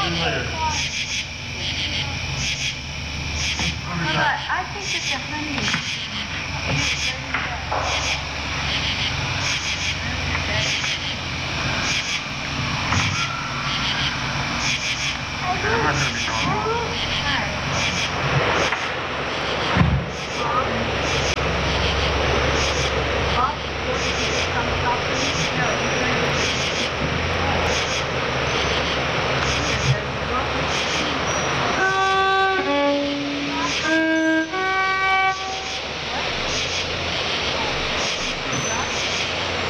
later. But I think that the honey is very good. I'm not gonna be